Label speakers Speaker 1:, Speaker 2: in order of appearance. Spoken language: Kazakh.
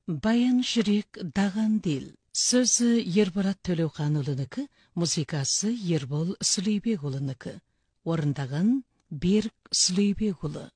Speaker 1: Баян жүрек даған дил. Сөзі Ербарат Төлеуқанұлынікі, музыкасы Ербол Сүлейбекұлынікі. Орындаған Берік Сүлейбекұлы.